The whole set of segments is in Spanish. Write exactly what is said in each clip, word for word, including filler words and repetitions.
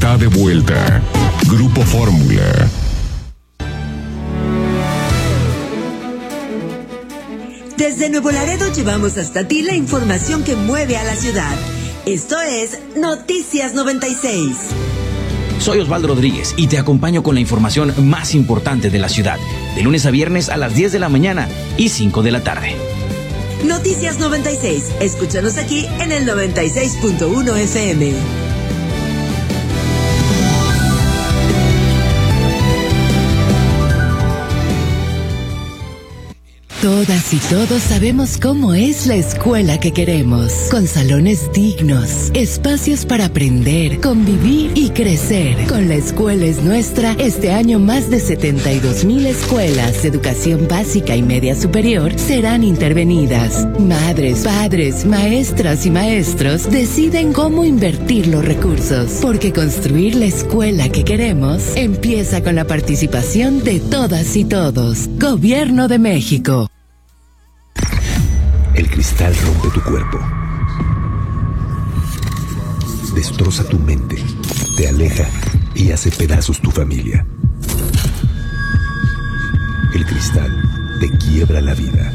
está de vuelta. Grupo Fórmula. Desde Nuevo Laredo llevamos hasta ti la información que mueve a la ciudad. Esto es Noticias noventa y seis. Soy Osvaldo Rodríguez y te acompaño con la información más importante de la ciudad, de lunes a viernes a las diez de la mañana y cinco de la tarde. Noticias noventa y seis. Escúchanos aquí en el noventa y seis punto uno F M. Todas y todos sabemos cómo es la escuela que queremos, con salones dignos, espacios para aprender, convivir y crecer. Con La Escuela es Nuestra, este año más de setenta y dos mil escuelas de educación básica y media superior serán intervenidas. Madres, padres, maestras y maestros deciden cómo invertir los recursos, porque construir la escuela que queremos empieza con la participación de todas y todos. Gobierno de México. El cristal rompe tu cuerpo, destroza tu mente, te aleja y hace pedazos tu familia. El cristal te quiebra la vida.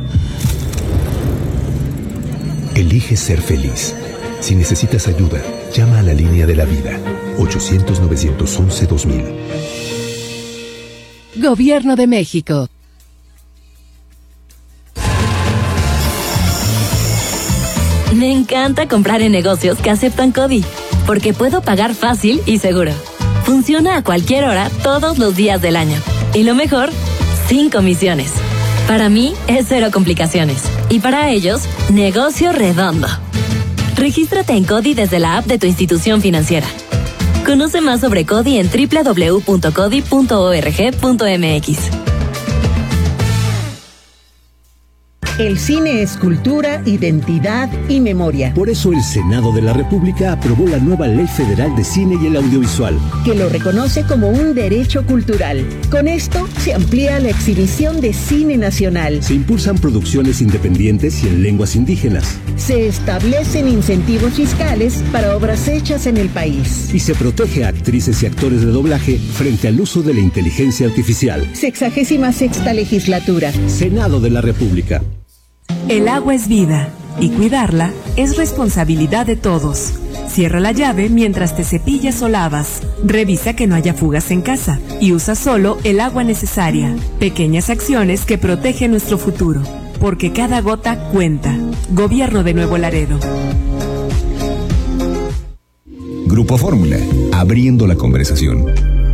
Elige ser feliz. Si necesitas ayuda, llama a la línea de la vida, ochocientos, novecientos once, dos mil. Gobierno de México. Me encanta comprar en negocios que aceptan CODI, porque puedo pagar fácil y seguro. Funciona a cualquier hora, todos los días del año. Y lo mejor, sin comisiones. Para mí, es cero complicaciones. Y para ellos, negocio redondo. Regístrate en CODI desde la app de tu institución financiera. Conoce más sobre CODI en doble u doble u doble u punto codi punto org punto m x. El cine es cultura, identidad y memoria. Por eso el Senado de la República aprobó la nueva Ley Federal de Cine y el Audiovisual, que lo reconoce como un derecho cultural. Con esto se amplía la exhibición de cine nacional. Se impulsan producciones independientes y en lenguas indígenas. Se establecen incentivos fiscales para obras hechas en el país. Y se protege a actrices y actores de doblaje frente al uso de la inteligencia artificial. Sexagésima sexta legislatura. Senado de la República. El agua es vida y cuidarla es responsabilidad de todos. Cierra la llave mientras te cepillas o lavas. Revisa que no haya fugas en casa y usa solo el agua necesaria. Pequeñas acciones que protegen nuestro futuro, porque cada gota cuenta. Gobierno de Nuevo Laredo. Grupo Fórmula, abriendo la conversación.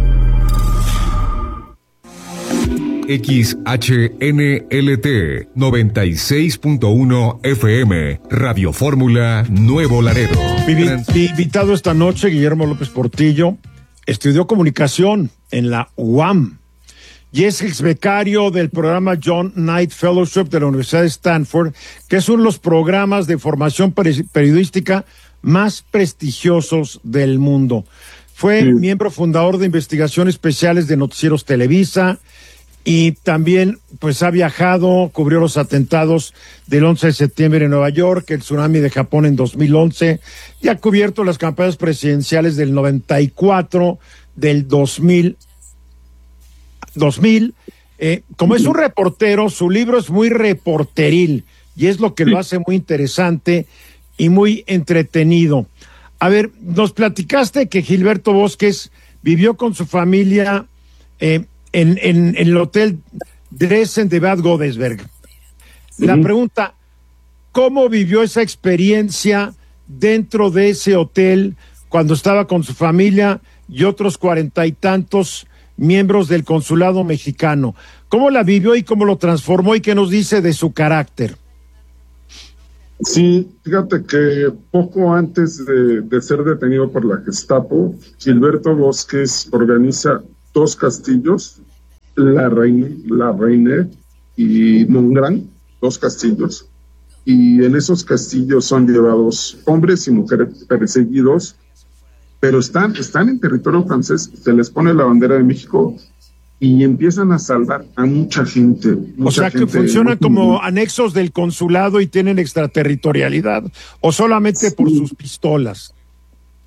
X H N L T noventa y seis punto uno F M, Radio Fórmula, Nuevo Laredo. Mi, mi invitado esta noche, Guillermo López Portillo, estudió comunicación en la U A M y es ex becario del programa John Knight Fellowship de la Universidad de Stanford, que es uno de los programas de formación periodística más prestigiosos del mundo. Fue sí. miembro fundador de investigaciones especiales de Noticieros Televisa, y también pues ha viajado, cubrió los atentados del once de septiembre en Nueva York, el tsunami de Japón en dos mil once, y ha cubierto las campañas presidenciales del noventa y cuatro, del dos mil. dos mil. Eh, como es un reportero, su libro es muy reporteril, y es lo que lo hace muy interesante y muy entretenido. A ver, nos platicaste que Gilberto Bosques vivió con su familia eh, En, en, en el hotel Dresden de Bad Godesberg. La pregunta, ¿cómo vivió esa experiencia dentro de ese hotel cuando estaba con su familia y otros cuarenta y tantos miembros del consulado mexicano? ¿Cómo la vivió y cómo lo transformó y qué nos dice de su carácter? Sí, fíjate que poco antes de, de ser detenido por la Gestapo, Gilberto Bosques organiza dos castillos, la Reina, la Reina y Mongrán, dos castillos, y en esos castillos son llevados hombres y mujeres perseguidos, pero están, están en territorio francés, se les pone la bandera de México y empiezan a salvar a mucha gente. Mucha o sea, que gente, funcionan muy, como muy, anexos del consulado y tienen extraterritorialidad, o solamente por sus pistolas.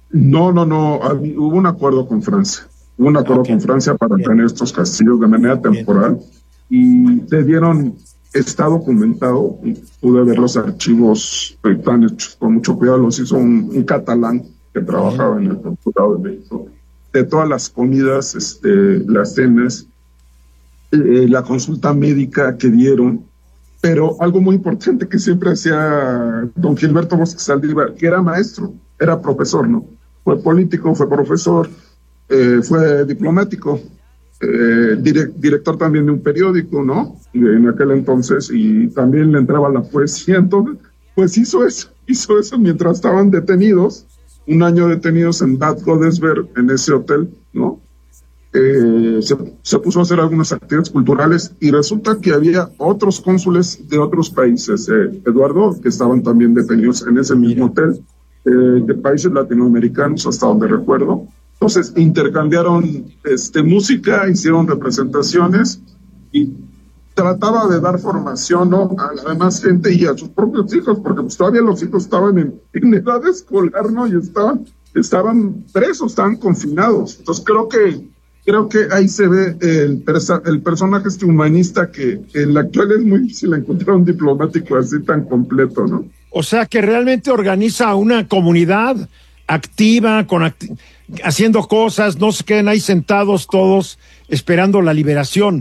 No, no, no, hab- hubo un acuerdo con Francia. Hubo un acuerdo Okay. con Francia para Bien. tener estos castillos de manera temporal. Y se dieron, está documentado, y pude ver los archivos, eh, están hechos con mucho cuidado, los hizo un, un catalán que trabajaba en el consulado de México. De todas las comidas, este, las cenas, eh, la consulta médica que dieron, pero algo muy importante que siempre hacía don Gilberto Bosque Saldívar, que era maestro, era profesor, ¿no? Fue político, fue profesor, eh, fue diplomático, eh, direct, director también de un periódico, ¿no? En aquel entonces, y también le entraba la poesía, entonces, pues hizo eso, hizo eso mientras estaban detenidos, un año detenidos en Bad Godesberg, en ese hotel, ¿no? Eh, se, se puso a hacer algunas actividades culturales y resulta que había otros cónsules de otros países, eh, Eduardo, que estaban también detenidos en ese mismo hotel, eh, de países latinoamericanos, hasta donde recuerdo. Entonces intercambiaron este, música, hicieron representaciones y trataba de dar formación, ¿no?, a la demás gente y a sus propios hijos, porque pues todavía los hijos estaban en, en edad escolar, ¿no? Y estaban, estaban presos, estaban confinados. Entonces creo que Creo que ahí se ve el, persa, el personaje este humanista que, que en la actual es muy difícil encontrar un diplomático así tan completo, ¿no? O sea, que realmente organiza una comunidad activa, con acti haciendo cosas, no se queden ahí sentados todos esperando la liberación.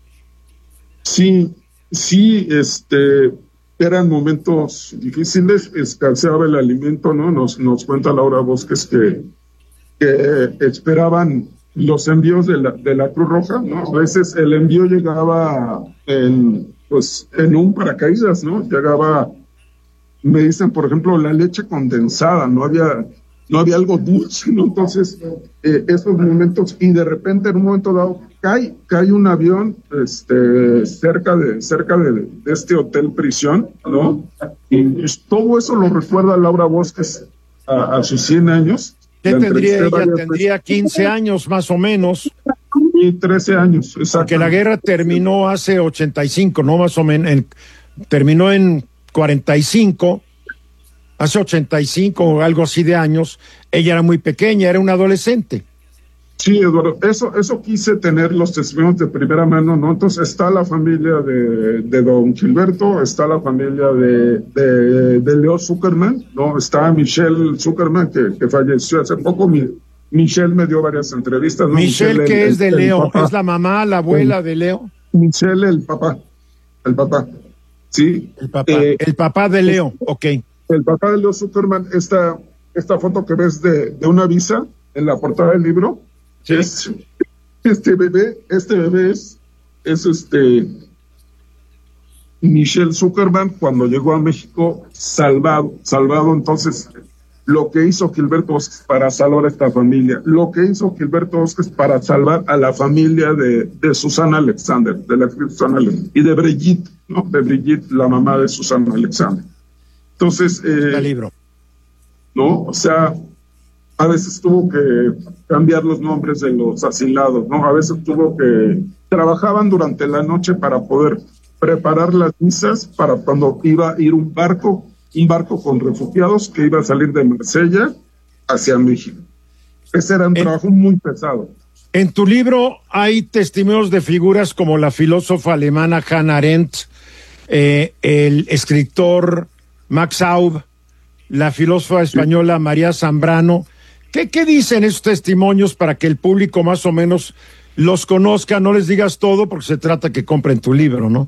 Sí, sí, este, eran momentos difíciles, escaseaba el alimento, ¿no? Nos, nos cuenta Laura Bosques que, que esperaban los envíos de la, de la Cruz Roja, ¿no? A veces el envío llegaba en, pues, en un paracaídas, ¿no? Llegaba, me dicen, por ejemplo, la leche condensada, no había, no había algo dulce, ¿no? Entonces, eh, esos momentos, y de repente en un momento dado cae, cae un avión, este, cerca de, cerca de, de este hotel prisión, ¿no? Y pues, todo eso lo recuerda Laura Bosques a, a sus cien años. ¿Qué tendría ella? Tendría quince años más o menos. Y trece años, exacto. Porque la guerra terminó hace ochenta y cinco, ¿no? Más o menos, en, terminó en cuarenta y cinco, hace ochenta y cinco o algo así de años. Ella era muy pequeña, era una adolescente. Sí, Eduardo, eso, eso quise tener los testimonios de primera mano, ¿no? Entonces está la familia de, de don Gilberto, está la familia de, de, de Leo Zuckerman, ¿no? Está Michelle Zuckerman, que, que falleció hace poco. Mi, Michelle me dio varias entrevistas, ¿no? Michelle, Michelle que el, es de el, Leo, el es la mamá, la abuela el, de Leo. Michelle, el papá, el papá, sí. El papá, eh, el papá de Leo, ok. El papá de Leo Zuckerman, esta, esta foto que ves de, de una visa en la portada del libro, sí. es, este bebé, este bebé es, es este Michelle Zuckerman cuando llegó a México salvado, salvado entonces lo que hizo Gilberto Bosques para salvar a esta familia, lo que hizo Gilberto Bosques para salvar a la familia de, de Susana Alexander, de la actriz Susana Alexander, y de Brigitte, ¿no? De Brigitte, la mamá de Susana Alexander. Entonces, eh, libro. ¿no? O sea, a veces tuvo que cambiar los nombres de los asilados, ¿no? A veces tuvo que... Trabajaban durante la noche para poder preparar las misas para cuando iba a ir un barco, un barco con refugiados que iba a salir de Marsella hacia México. Ese era un en, trabajo muy pesado. En tu libro hay testimonios de figuras como la filósofa alemana Hannah Arendt, eh, el escritor Max Aub, la filósofa española María Zambrano. ¿Qué, ¿Qué dicen esos testimonios para que el público más o menos los conozca? No les digas todo porque se trata que compren tu libro, ¿no?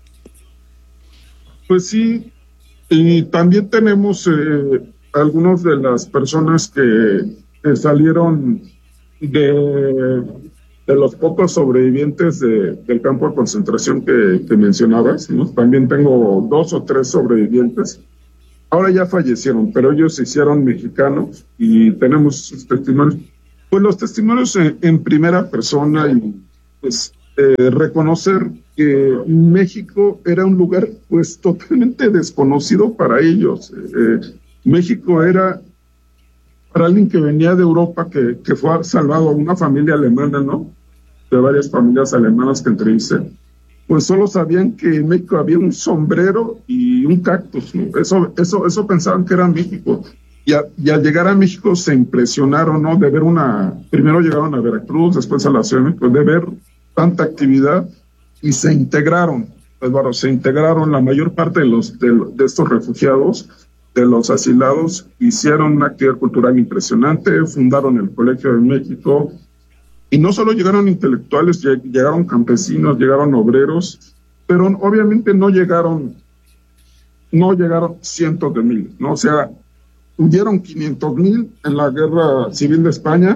Pues sí, y también tenemos eh, algunas de las personas que, que salieron de, de los pocos sobrevivientes de, del campo de concentración que, que mencionabas, ¿no? También tengo dos o tres sobrevivientes. Ahora ya fallecieron, pero ellos se hicieron mexicanos y tenemos sus testimonios. Pues los testimonios en, en primera persona y pues eh, reconocer que México era un lugar pues totalmente desconocido para ellos. Eh, México era para alguien que venía de Europa, que, que fue salvado a una familia alemana, ¿no? De varias familias alemanas que entrevisté. Pues solo sabían que en México había un sombrero y un cactus, ¿no? Eso, eso, eso pensaban que era México. Y, a, y al llegar a México se impresionaron, ¿no? De ver una, primero llegaron a Veracruz, después a la Ciudad de México, de ver tanta actividad y se integraron, Eduardo, se integraron la mayor parte de los de, de estos refugiados, de los asilados, hicieron una actividad cultural impresionante, fundaron el Colegio de México, y no solo llegaron intelectuales, llegaron campesinos, llegaron obreros, pero obviamente no llegaron, no llegaron cientos de miles, ¿no? O sea, hubieron quinientos mil en la Guerra Civil de España.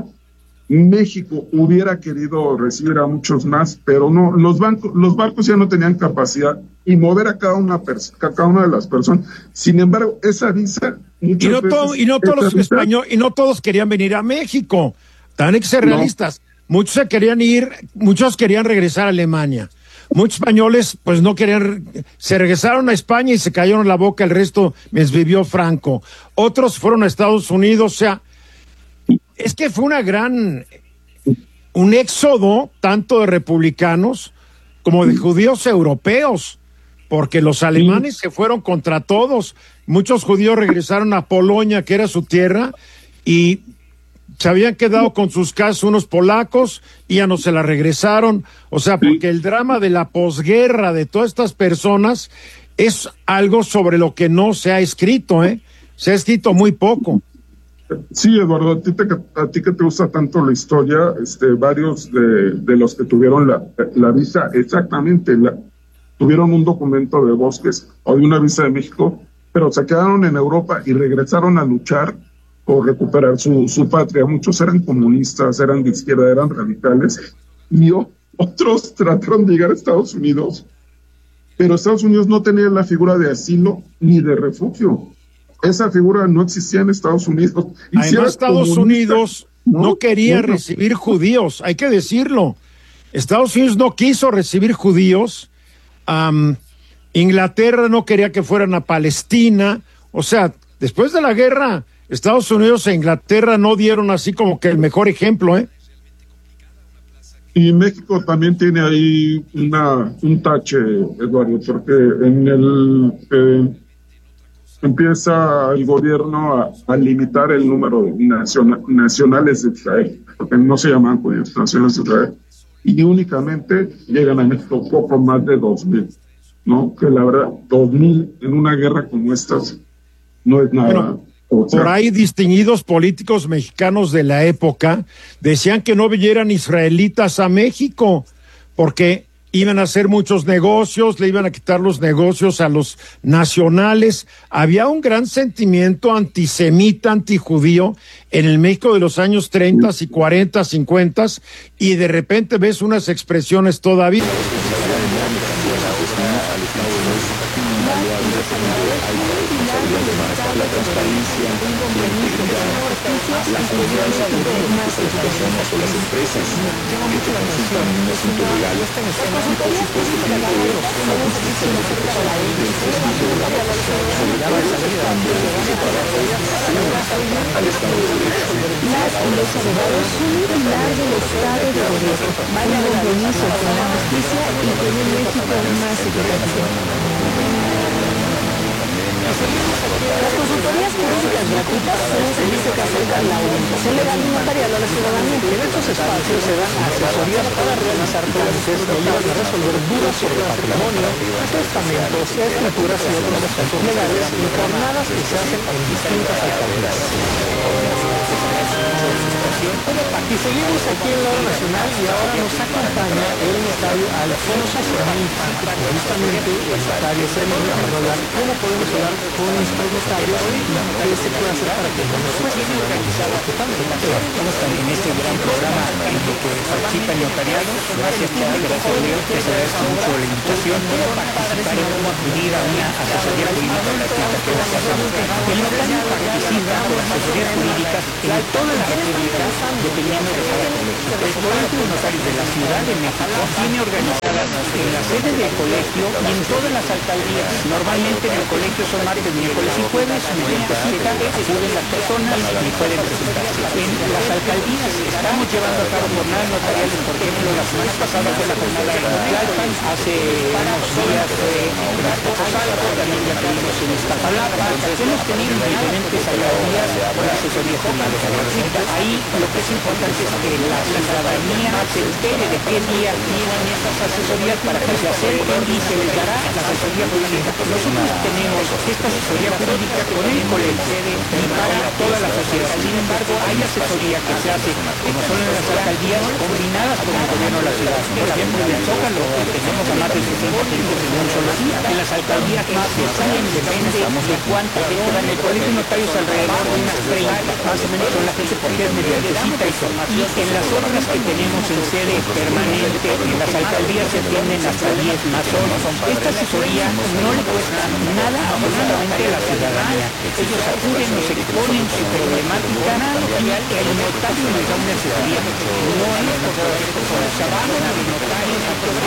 México hubiera querido recibir a muchos más, pero no, los bancos, los barcos ya no tenían capacidad y mover a cada una, a cada una de las personas. Sin embargo, esa visa y no, veces, todo, y no todos los españoles y no todos querían venir a México. También hay que ser realistas. No. Muchos se querían ir, muchos querían regresar a Alemania. Muchos españoles, pues no querían, se regresaron a España y se cayeron la boca, el resto les vivió Franco. Otros fueron a Estados Unidos, o sea, es que fue una gran, un éxodo tanto de republicanos como de judíos europeos, porque los alemanes se fueron contra todos. Muchos judíos regresaron a Polonia, que era su tierra, y se habían quedado con sus casas unos polacos y ya no se la regresaron. O sea, porque el drama de la posguerra de todas estas personas es algo sobre lo que no se ha escrito, ¿eh? Se ha escrito muy poco. Sí, Eduardo, a ti, te, a ti que te gusta tanto la historia, este, varios de, de los que tuvieron la, la visa, exactamente, la, tuvieron un documento de Bosques o de una visa de México, pero se quedaron en Europa y regresaron a luchar por recuperar su, su patria. Muchos eran comunistas, eran de izquierda, eran radicales, y o, otros trataron de llegar a Estados Unidos, pero Estados Unidos no tenía la figura de asilo ni de refugio. Esa figura no existía en Estados Unidos. Y Además, si Estados Unidos no, no quería bueno. recibir judíos, hay que decirlo. Estados Unidos no quiso recibir judíos. Um, Inglaterra no quería que fueran a Palestina. O sea, después de la guerra, Estados Unidos e Inglaterra no dieron así como que el mejor ejemplo, ¿eh? Y México también tiene ahí una, un tache, Eduardo, porque en el... Eh, empieza el gobierno a, a limitar el número de naciona, nacionales de Israel, porque no se llaman judíos, nacionales de Israel, y únicamente llegan a México poco más de dos mil, ¿no? Que la verdad, dos mil en una guerra como estas no es nada. Bueno, o sea, por ahí distinguidos políticos mexicanos de la época decían que no vinieran israelitas a México, porque iban a hacer muchos negocios, le iban a quitar los negocios a los nacionales. Había un gran sentimiento antisemita, antijudío en el México de los años treinta y cuarenta, cincuenta, y de repente ves unas expresiones todavía. La confianza que tenemos las personas o las empresas que te consultan un asunto legal y por supuesto tiene que ver con la constitución de protección del ejercicio de la profesión representando el trabajo al Estado de Derecho. Las y los abogados son un pilar del Estado de Derecho, van a compromiso con la justicia y con un México más equitativo. Las consultorías jurídicas gratuitas son un servicio que acerca la orientación legal y notarial a la ciudadanía. En estos espacios se dan asesorías para realizar trámites que ayudan a resolver dudas sobre patrimonio, testamentos, escrituras y otros asuntos legales y jornadas que se hacen en distintas alcaldías. Y seguimos aquí en la hora nacional y ahora nos acompaña el notario Alfonso Serrano, justamente el notario Serrano, para hablar cómo podemos hablar con nuestros notarios y qué se puede hacer para que nos puedan realizar lo que tanto ¿Cómo están en este gran programa en el que participa el notariado? Gracias, Chávez, gracias, Leo, que se agradezco mucho la invitación para participar y cómo acudir a una asesoría jurídica gratuita que nos hacemos. El notario participa con asesorías jurídicas en toda la República, dependiendo de cada comunidad. El Colegio de Notarios de la Ciudad de México tiene organizadas en la sede del colegio y en todas las alcaldías. Normalmente en el colegio son martes, miércoles y jueves, mediante cita acuden las personas y pueden presentarse. En las alcaldías estamos llevando a cabo jornadas notariales, por ejemplo, la semana pasada fue la jornada de Tlalpan, hace unos días fue en Azcapotzalco, también la tuvimos en Iztapalapa. Hemos tenido diferentes alcaldías con asesoría jurídica gratuita. Ahí lo que es importante es que la ciudadanía se entere de qué día tienen estas asesorías para que se acerquen y se les dará la asesoría jurídica. Nosotros tenemos esta asesoría jurídica con el colegio y para toda la sociedad. Sin embargo, hay asesoría que se hace, como son en las alcaldías, coordinadas con el gobierno de la ciudad. Por ejemplo, en el Zócalo tenemos a más de sesenta peritos en un solo día. En las alcaldías más de cien, depende de cuánta gente va. En el colegio de notarios alrededor de unas treinta, más o menos, son la gente porque es mediante cita y formación. Y en las obras que tenemos en sede permanente, en las alcaldías se atienden hasta diez más horas. Esta asesoría no le cuesta nada absolutamente a la ciudadanía. Ellos acuden, nos exponen su problemática y el notario les da una asesoría. No es por el trabajo del notario,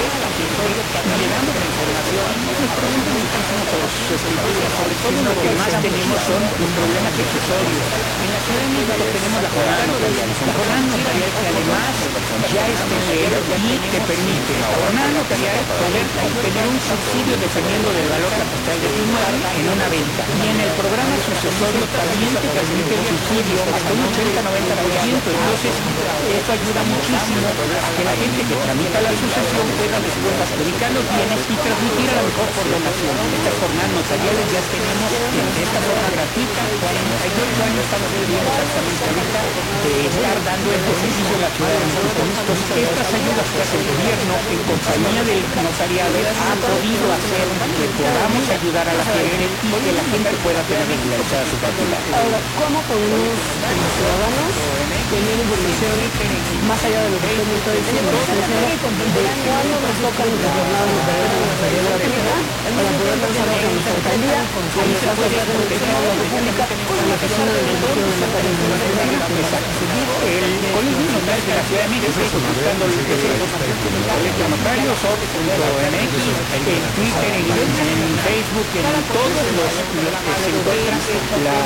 y le damos la información. Nos preguntan muchísimo por sus escrituras, sobre todo lo que más tenemos son los problemas accesorios. En la Ciudad de México tenemos la jornada notarial. La jornada notarial que además ya es en ley y te permite la jornada notarial poder obtener un subsidio dependiendo del valor capital de tu inmueble en una venta. Y en el programa sucesorio también te permite el subsidio hasta un ochenta a noventa por ciento. Entonces, eso ayuda muchísimo a que la gente que tramita la sucesión pueda después adjudicar los bienes y transmitir a la mejor por donación. Estas jornadas notariales ya tenemos en esta forma gratuita. cuarenta y ocho años estamos viviendo exactamente ahorita de estar dando este servicio a la ciudad de México. Estas ayudas que hace el gobierno en compañía del notariado ha podido hacer que podamos ayudar a la gente y que la gente pueda tener regularizada su particular. Ahora, ¿cómo podemos, como ciudadanos, tener información más allá de lo que usted me está diciendo, de cuándo nos tocan las jornadas notariales de la República para poder pasar a nuestra alcaldía, con los casos de la República, con la oficina del Colegio de Notarios de la Ciudad de México? El Colegio de Notarios de la Ciudad de México, buscando el Colegio Notarios, .mx, en Twitter, en, en Facebook, en todos los, los que se encuentran la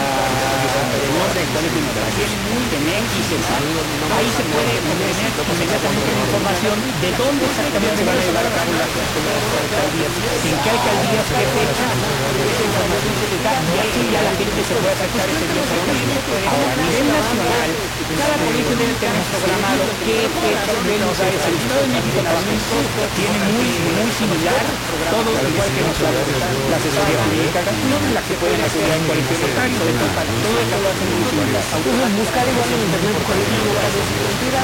el nombre del Colegio de Notarios, en X, ahí se puede obtener inmediatamente la información de dónde exactamente se van a llevar a cabo las alcaldías, en qué alcaldías, qué fecha, esa información se da y así ya la gente se puede acercar ese día por ejemplo. Ahora, a nivel nacional, cada colegio debe tener programado qué fecha de los áreas. El Estado de México también tiene muy, muy similar, todo igual que nosotros, la asesoría jurídica gratuita, la que pueden acceder en cualquier notario, de todo, todo eso lo hacen muy similar. Entonces, buscar igual en internet colegio de notarios de escritura.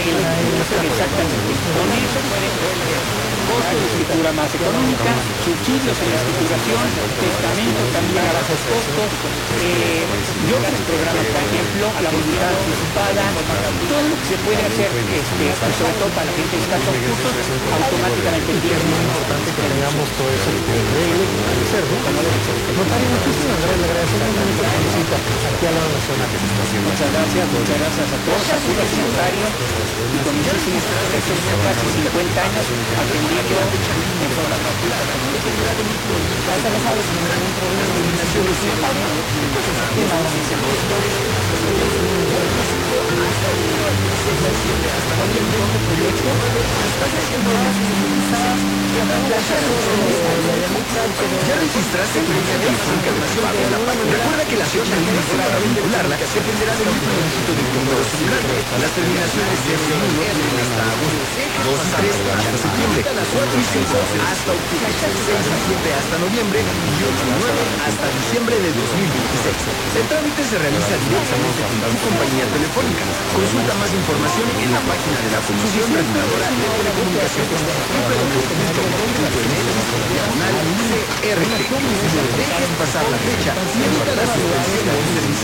Exactamente. Con eso pueden costo de escritura más económica, subsidios en la escrituración, testamentos también a bajos costos, eh, y otros programas, por ejemplo, la voluntad anticipada, todo lo que se puede hacer, este, pues sobre todo para la gente que está con cursos, automáticamente empieza. Es muy importante que tengamos todo eso que debe ser, ¿no? Como debe ser. Notario, muchísimas gracias, le agradecemos mucho la visita aquí a la nacional. Muchas gracias, muchas gracias a todos, a todos los notarios, y con muchísimos procesos, casi cincuenta años, aprendiendo en forma gratuita. Hasta las aves, en un problema de iluminación de cien años, tiene ahora mismo. ¿Ya registraste tu línea telefónica de la ciudad? Recuerda que la fecha límite para vincularla dependerá del último dígito del número celular. Las terminaciones de R uno tienen hasta agosto, dos y tres hasta septiembre, cuatro y cinco hasta octubre, seis y siete hasta noviembre y ocho y nueve hasta diciembre de dos mil veintiséis. El trámite se realiza directamente con tu compañía telefónica. Consulta más información en la página de la Comisión Reguladora de Telecomunicaciones doble u doble u doble u punto m x diagonal C R T. No dejes pasar la fecha y evita la suspensión de un servicio.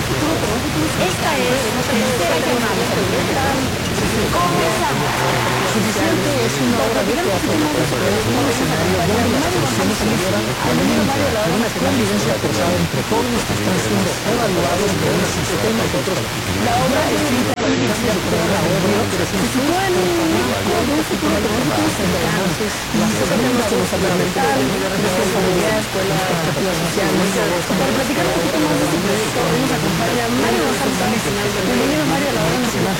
Esta es tercera llamada. Comenzamos. suficiente es una obra de teatro en un escenario donde las tensiones se llevan al límite, con una convivencia forzada entre jóvenes que están siendo evaluados por un sistema que otros. La obra escrita y dirigida por la obra que se sitúa en un futuro tecnológico cercano. Las temas como salud mental, responsabilidad, escuela, expectativas sociales. Para platicar un poquito más de este proyecto, hoy nos acompaña Mario González. Bienvenido, Mario, a la hora nacional.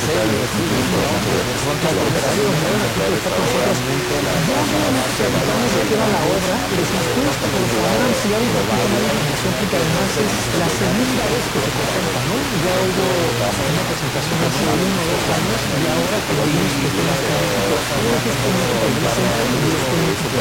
La obra les injusta por favor ansiedad y prácticamente la información que además es la segunda vez que se presenta, ¿no? Ya hubo una presentación hace uno o dos años y ahora que vimos que tiene que ver con los que es como el presente y este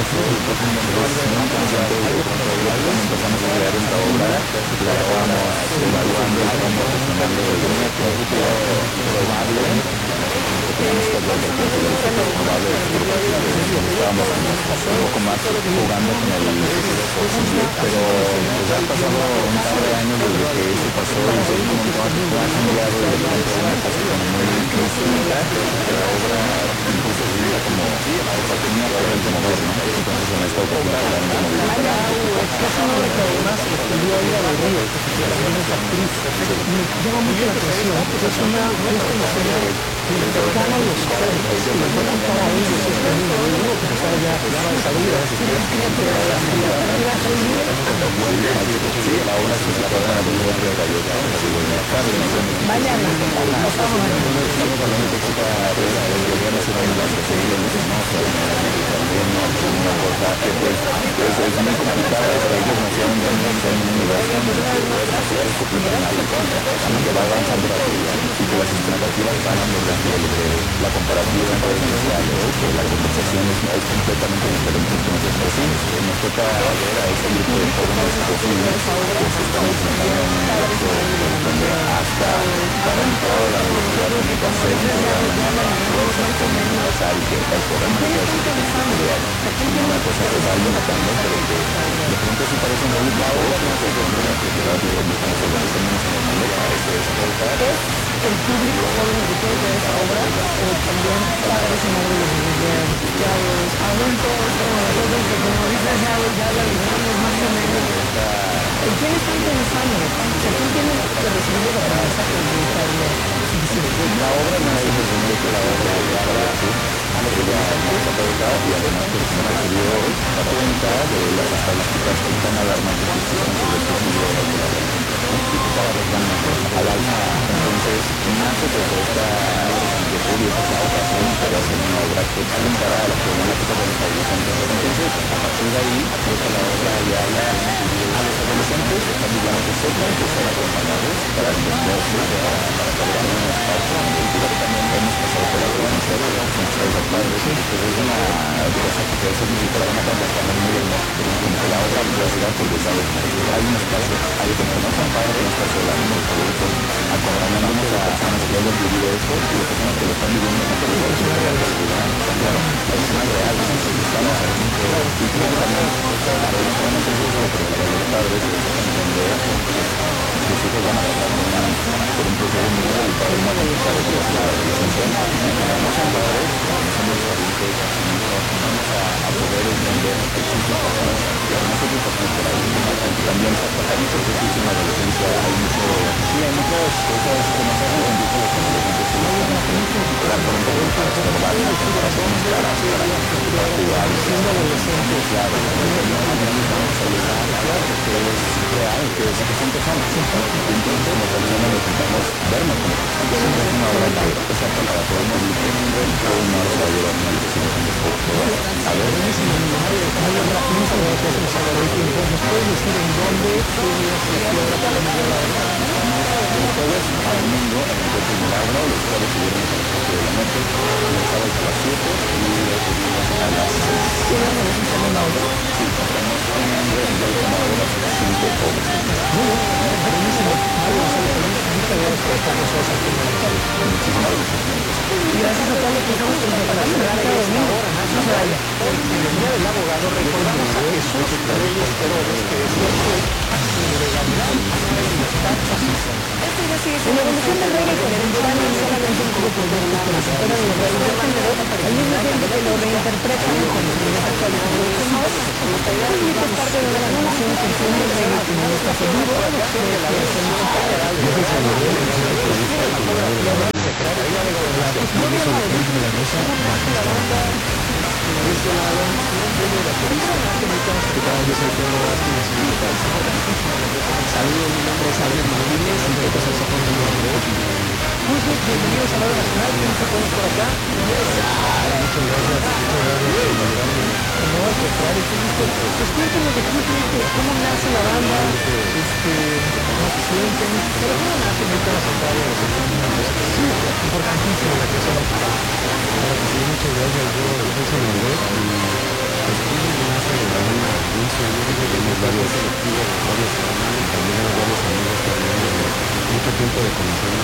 empezamos a crear esta obra, la estábamos evaluando el tramo profesional de probable, teníamos que hablar del probable, estábamos un poco más jugando con el posible, pero pues ya han pasado un par de años desde que eso pasó y se un montón, ha cambiado y de pronto una cosa como muy distinta, la obra incluso se veía como tenía que ver como ver, ¿no? Entonces en esta oportunidad la hemos movilizado. Es una de las obras que estudió Aida del Río, que también es actriz. Me llama mucho la atención, porque es una puesta en escena cercana a los jóvenes, que les va a contar a ellos este libro, que está ya va a salir. La obra se trata de la de Vaya, estamos hablando de chica de la gobierno nacional de la sociedad, una cosa que pues es muy complicada, pero ellos nacieron en un universo que va avanzando la vida y que las expectativas van ampliando la comparativa en redes sociales, que la conversación es, es completamente diferente. Entonces, pues sí, nos toca ver a ese grupo de jóvenes posibles que se están enfrentando en un universo donde hasta para entrar a la universidad tiene que hacer un programa universal que el programa es una cosa que va limitando, pero que de pronto sí parece un resultado que el público joven que puede ver esta obra, pero también padres y madres de refugiados, adultos, jóvenes que como dices ya, ya la libramos más o menos. ¿En quién están pensando? O sea, ¿quién tiene que recibir el aprendizaje de esta obra? La obra no es de que la obra de ahora a lo que ya hemos aprovechado y además que se me recibió la cuenta de las estadísticas que están alarmantes que existen sobre estos libros cada vez van al alza. Entonces, nace de esta inquietud y esta preocupación para hacer una obra que explicara la problemática de los adolescentes. Entonces, a partir de ahí, pues la obra ya habla a los adolescentes que están viviendo que sepan que son acompañados para entenderse, para que vean un espacio donde también hemos pasado por la violencia de nuestros padres. Entonces, es una cosa que puede ser muy para una plataforma muy hermosa, que la obra puede llegar porque sabe hay un espacio, hay que no son padres, no está sola, no está adultos, acompañamos a personas que hemos vivido esto y las personas que lo están viviendo no pueden ver su realidad, claro, es una real, estamos aquí, y creo que también a los jóvenes es eso, pero para los padres es entender que sus hijos van a pasar por un proceso muy delicado y más delicado que es la adolescencia, y no son padres, no somos adultos, vamos a poder entender que existen personas que además es importante para ellos, también hay mucho ejercicio en la adolescencia, hay mucho, sí, hay muchas cosas que nos hacen sentir que los adolescentes sí estamos para pronto para observar las comparaciones claras, para jugar, siendo adolescentes, claro, no necesitamos saludar, claro, que es real, que es que son personas, entonces los alumnos necesitamos vernos como personas, es una obra que es apta para todo el mundo, pero no los va a llevar una educación de a ver, ¿nos puedes decir en dónde los jueves al domingo en el Teatro Milagro, los jueves se viernes a las ocho de la noche, los sábados a las siete y los domingos a las seis. ¿Tienen una obra? Sí, estamos en Residencia como obras cinco obras. Muy bien, buenísimo. Mario González, muchas gracias por estar con nosotros aquí en el Italia. Muchísimas gracias. Y gracias a todos los que estamos con nosotros para cerrar el domingo. No se vaya. En el Día del Abogado recordamos a Jesús Reyes Herodes, que decía que ilegalidad es libertad pacífica. En la evolución del reino con el Italia solamente nuevo proyecto que se supera de igualdad de género, al mismo tiempo que lo reinterpretan con los niveles actuales de producción. Y es parte de la relación que tiene el rey que no está seguro de la creación Saludos, mi nombre es Albert Martínez y te paso el soporte de Muy bien, bienvenidos a la hora nacional, ¿quién se pone por acá? Muchas gracias, muchas gracias. No, al contrario, qué gusto. Pues cuéntanos de justamente cómo nace la banda, este, cómo se sienten, pero cómo nace el tema central de los sí, importantísimo la creación. Claro que sí, muchas gracias. Yo soy Salvador y pues cómo nace la banda. Un sueño que tenemos varios colectivos, varios hermanos, también varios amigos también de mucho tiempo de conocernos